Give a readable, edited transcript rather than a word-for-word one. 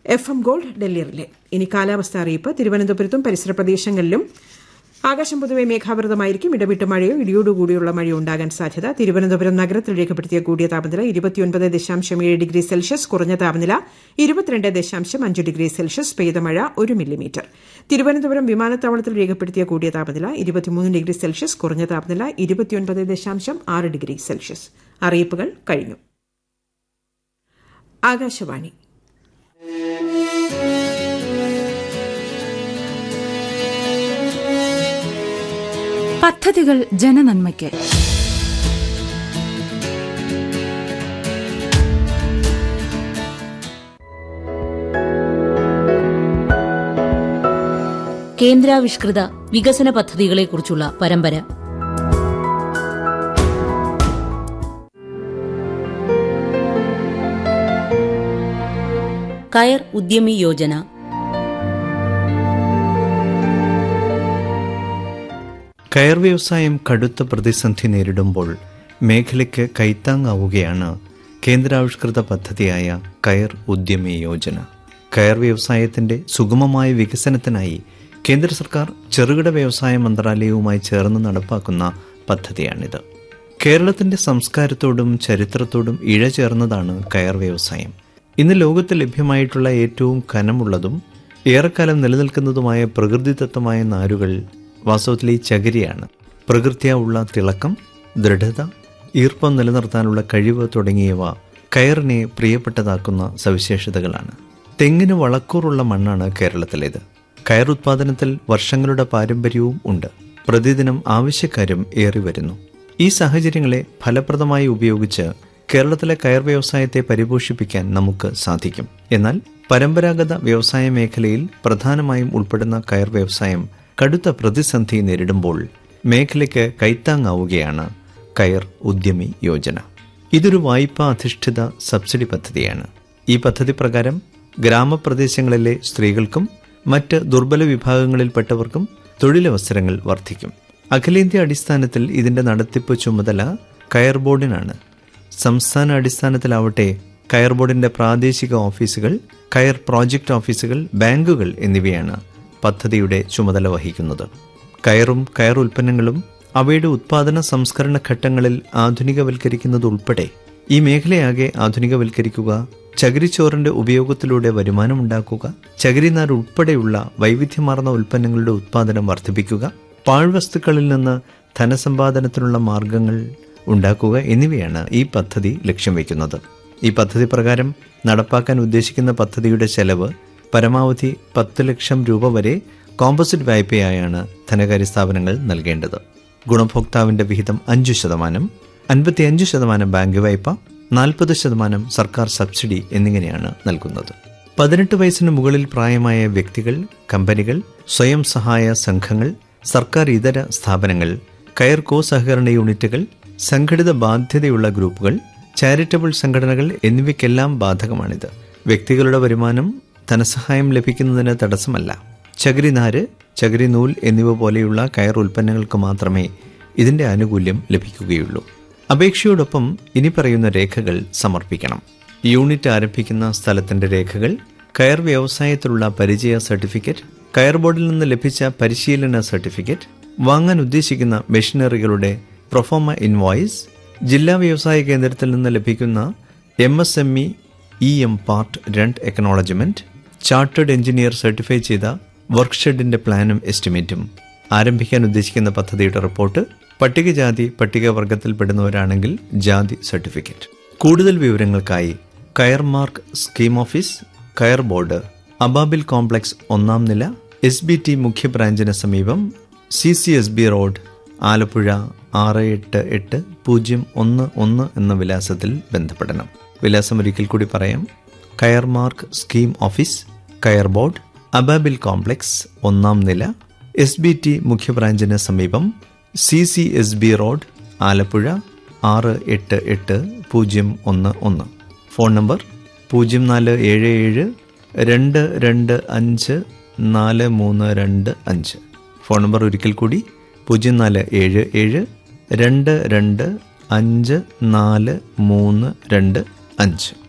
FM gold Delhi relay. ഇനി കാലാവസ്ഥ അറിയിപ്പ്. തിരുവനന്തപുരത്തും പരിസര പ്രദേശങ്ങളിലും ആകാശം പൊതുവെ മേഘാവൃതമായിരിക്കും. ഇടവിട്ട് മഴയോ ഇടിയോടുകൂടിയുള്ള മഴയോ ഉണ്ടാകാൻ സാധ്യത. തിരുവനന്തപുരം നഗരത്തിൽ രേഖപ്പെടുത്തിയ കൂടിയ താപനില 29.7 ഡിഗ്രി സെൽഷ്യസ്, കുറഞ്ഞ താപനില 22.5 ഡിഗ്രി സെൽഷ്യസ്. പെയ്ത മഴ 1 മില്ലിമീറ്റർ. തിരുവനന്തപുരം വിമാനത്താവളത്തിൽ രേഖപ്പെടുത്തിയ കൂടിയ താപനില 23 ഡിഗ്രി സെൽഷ്യസ്, കുറഞ്ഞ താപനില 29.6 ഡിഗ്രി സെൽഷ്യസ്. അറിയിപ്പുകൾ കഴിഞ്ഞു. ആകാശവാണി. പദ്ധതികൾ ജനനന്മയ്ക്ക്. കേന്ദ്രാവിഷ്കൃത വികസന പദ്ധതികളെക്കുറിച്ചുള്ള പരമ്പര. കയർ ഉദ്യമി യോജന. കയർ വ്യവസായം കടുത്ത പ്രതിസന്ധി നേരിടുമ്പോൾ മേഖലയ്ക്ക് കൈത്താങ്ങാവുകയാണ് കേന്ദ്രാവിഷ്കൃത പദ്ധതിയായ കയർ ഉദ്യമി യോജന. കയർ വ്യവസായത്തിന്റെ സുഗമമായ വികസനത്തിനായി കേന്ദ്ര സർക്കാർ ചെറുകിട വ്യവസായ മന്ത്രാലയവുമായി ചേർന്ന് നടപ്പാക്കുന്ന പദ്ധതിയാണിത്. കേരളത്തിന്റെ സംസ്കാരത്തോടും ചരിത്രത്തോടും ഇഴചേർന്നതാണ് കയർ വ്യവസായം. ഇന്ന് ലോകത്ത് ലഭ്യമായിട്ടുള്ള ഏറ്റവും കനമുള്ളതും ഏറെക്കാലം നിലനിൽക്കുന്നതുമായ പ്രകൃതിദത്തമായ നാരുകൾ വാസ്തവത്തിൽ ഈ ചകിരിയാണ്. പ്രകൃത്യാ ഉള്ള തിളക്കം, ദൃഢത, ഈർപ്പം നിലനിർത്താനുള്ള കഴിവ് തുടങ്ങിയവ കയറിനെ പ്രിയപ്പെട്ടതാക്കുന്ന സവിശേഷതകളാണ്. തെങ്ങിന് വളക്കൂറുള്ള മണ്ണാണ് കേരളത്തിലേത്. കയർ ഉത്പാദനത്തിൽ വർഷങ്ങളുടെ പാരമ്പര്യവും ഉണ്ട്. പ്രതിദിനം ആവശ്യക്കാരും ഏറി വരുന്നു. ഈ സാഹചര്യങ്ങളെ ഫലപ്രദമായി ഉപയോഗിച്ച് കേരളത്തിലെ കയർ വ്യവസായത്തെ പരിപോഷിപ്പിക്കാൻ നമുക്ക് സാധിക്കും. എന്നാൽ പരമ്പരാഗത വ്യവസായ മേഖലയിൽ പ്രധാനമായും ഉൾപ്പെടുന്ന കയർ വ്യവസായം കടുത്ത പ്രതിസന്ധി നേരിടുമ്പോൾ മേഖലയ്ക്ക് കൈത്താങ്ങാവുകയാണ് കയർ ഉദ്യമി യോജന. ഇതൊരു വായ്പാ അധിഷ്ഠിത സബ്സിഡി പദ്ധതിയാണ്. ഈ പദ്ധതി പ്രകാരം ഗ്രാമപ്രദേശങ്ങളിലെ സ്ത്രീകൾക്കും മറ്റ് ദുർബല വിഭാഗങ്ങളിൽപ്പെട്ടവർക്കും തൊഴിലവസരങ്ങൾ വർദ്ധിക്കും. അഖിലേന്ത്യാ അടിസ്ഥാനത്തിൽ ഇതിന്റെ നടത്തിപ്പ് ചുമതല കയർ ബോർഡിനാണ്. സംസ്ഥാന അടിസ്ഥാനത്തിലാവട്ടെ കയർ ബോർഡിന്റെ പ്രാദേശിക ഓഫീസുകൾ, കയർ പ്രോജക്ട് ഓഫീസുകൾ, ബാങ്കുകൾ എന്നിവയാണ് പദ്ധതിയുടെ ചുമതല വഹിക്കുന്നത്. കയറും കയർ ഉൽപ്പന്നങ്ങളും അവയുടെ ഉത്പാദന സംസ്കരണ ഘട്ടങ്ങളിൽ ആധുനികവൽക്കരിക്കുന്നതുൾപ്പെടെ ഈ മേഖലയാകെ ആധുനികവൽക്കരിക്കുക, ചകിരിച്ചോറിന്റെ ഉപയോഗത്തിലൂടെ വരുമാനമുണ്ടാക്കുക, ചകിരിനാർ ഉൾപ്പെടെയുള്ള വൈവിധ്യമാർന്ന ഉൽപ്പന്നങ്ങളുടെ ഉത്പാദനം വർദ്ധിപ്പിക്കുക, പാഴ്വസ്തുക്കളിൽ നിന്ന് ധനസമ്പാദനത്തിനുള്ള മാർഗങ്ങൾ ഉണ്ടാക്കുക എന്നിവയാണ് ഈ പദ്ധതി ലക്ഷ്യം വയ്ക്കുന്നത്. ഈ പദ്ധതി പ്രകാരം നടപ്പാക്കാൻ ഉദ്ദേശിക്കുന്ന പദ്ധതിയുടെ ചെലവ് പരമാവധി 10 ലക്ഷം രൂപ വരെ കോമ്പോസിറ്റ് വായ്പയായാണ് ധനകാര്യ സ്ഥാപനങ്ങൾ നൽകേണ്ടത്. ഗുണഭോക്താവിന്റെ വിഹിതം 5%, 55% ബാങ്ക് വായ്പ, 40% സർക്കാർ സബ്സിഡി എന്നിങ്ങനെയാണ് നൽകുന്നത്. 18 വയസ്സിന് മുകളിൽ പ്രായമായ വ്യക്തികൾ, കമ്പനികൾ, സ്വയം സഹായ സംഘങ്ങൾ, സർക്കാർ ഇതര സ്ഥാപനങ്ങൾ, കയർ കോ സഹകരണ യൂണിറ്റുകൾ, സംഘടിത ബാധ്യതയുള്ള ഗ്രൂപ്പുകൾ, ചാരിറ്റബിൾ സംഘടനകൾ എന്നിവയ്ക്കെല്ലാം ബാധകമാണിത്. വ്യക്തികളുടെ വരുമാനം ധനസഹായം ലഭിക്കുന്നതിന് തടസ്സമല്ല. ചകിരിനാര്, ചകിരിനൂൽ എന്നിവ പോലെയുള്ള കയർ ഉൽപ്പന്നങ്ങൾക്ക് മാത്രമേ ഇതിന്റെ ആനുകൂല്യം ലഭിക്കുകയുള്ളൂ. അപേക്ഷയോടൊപ്പം ഇനി പറയുന്ന രേഖകൾ സമർപ്പിക്കണം. യൂണിറ്റ് ആരംഭിക്കുന്ന സ്ഥലത്തിന്റെ രേഖകൾ, കയർ വ്യവസായത്തിലുള്ള പരിചയ സർട്ടിഫിക്കറ്റ്, കയർ ബോർഡിൽ നിന്ന് ലഭിച്ച പരിശീലന സർട്ടിഫിക്കറ്റ്, വാങ്ങാൻ ഉദ്ദേശിക്കുന്ന മെഷീനറികളുടെ പ്രൊഫോമ ഇൻവോയ്സ്, ജില്ലാ വ്യവസായ കേന്ദ്രത്തിൽ നിന്ന് ലഭിക്കുന്ന MSME EM part 2 acknowledgement, chartered engineer certify ചെയ്ത വർക്ക്ഷെഡിന്റെ പ്ലാനും എസ്റ്റിമേറ്റും, ആരംഭിക്കാൻ ഉദ്ദേശിക്കുന്ന പദ്ധതിയുടെ റിപ്പോർട്ട്, പട്ടികജാതി പട്ടികവർഗത്തിൽപ്പെടുന്നവരാണെങ്കിൽ ജാതി സർട്ടിഫിക്കറ്റ്. കൂടുതൽ വിവരങ്ങൾക്കായി കയർ മാർക്ക് സ്കീം ഓഫീസ്, കയർ ബോർഡ്, അബാബിൽ കോംപ്ലക്സ് 1ാം നില, SBT മുഖ്യ ബ്രാഞ്ചിന് സമീപം, CCSB റോഡ്, ആലപ്പുഴ 688011 എന്ന വിലാസത്തിൽ ബന്ധപ്പെടണം. വിലാസം ഒരിക്കൽ കൂടി പറയാം. കയർ മാർക്ക് സ്കീം ഓഫീസ്, കയർ ബോർഡ്, അബാബിൽ കോംപ്ലക്സ് 1ാം നില, SBT മുഖ്യ ബ്രാഞ്ചിന് സമീപം, CCSB road, Alappuzha 688011. Phone number 0477225425. Phone number ഒരിക്കൽ കൂടി 0477225425.